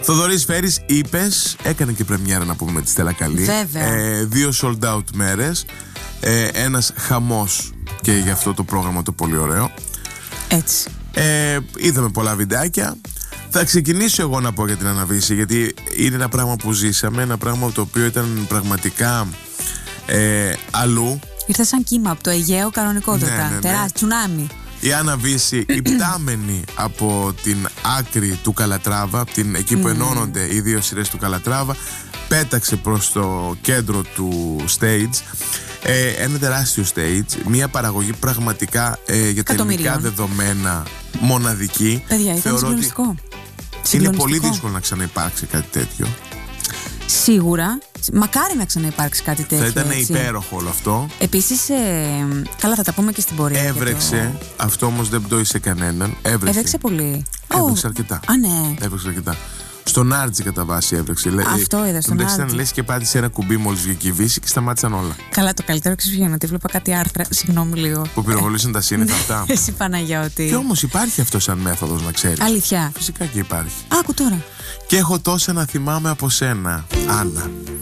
Θοδωρής Φέρης, είπες, έκανε και πρεμιέρα να πούμε με τη Στέλλα Καλή. Βέβαια. 2 sold out μέρες. Ένας χαμός και για αυτό το πρόγραμμα το πολύ ωραίο. Έτσι. Είδαμε πολλά βιντεάκια. Θα ξεκινήσω εγώ να πω για την Αναβίση, γιατί είναι ένα πράγμα που ζήσαμε, ένα πράγμα το οποίο ήταν πραγματικά αλλού. Ήρθε σαν κύμα από το Αιγαίο κανονικότατα. Ναι. Τεράστιο τσουνάμι. Η Άννα Βύση, υπτάμενη από την άκρη του Καλατράβα, εκεί που ενώνονται οι δύο σειρές του Καλατράβα, πέταξε προς το κέντρο του stage. Ένα τεράστιο stage, μια παραγωγή πραγματικά για τα ελληνικά δεδομένα μοναδική. Παιδιά, ήταν συγκλονιστικό. Είναι πολύ δύσκολο να ξαναυπάρξει κάτι τέτοιο. Σίγουρα. Μακάρι να ξαναυπάρξει κάτι τέτοιο. Θα ήταν έτσι. υπέροχο όλο αυτό. Επίσης, καλά, θα τα πούμε και στην πορεία. Έβρεξε, αυτό όμως δεν πτώει σε κανέναν. Έβρεξε πολύ. Έβρεξε αρκετά. Α, ναι. Έβρεξε αρκετά. Στον Άρτζη κατά βάση έβρεξε. Αυτό είδα στον Άρτζη. Ήταν λες και πάτησε ένα κουμπί μόλις βγήκε η Βύση και σταμάτησαν όλα. Καλά, το καλύτερο ξεσβήγαινε ότι βλέπα κάτι άρθρα. Συγγνώμη λίγο. Που πυροβολήσαν τα σύννεφα αυτά. Εσύ Παναγιώτη. Και όμως υπάρχει αυτό σαν μέθοδος, να ξέρεις. Αλήθεια. Φυσικά και υπάρχει. Άκου τώρα. Και έχω τόσα να θυμάμαι από σένα, Άννα.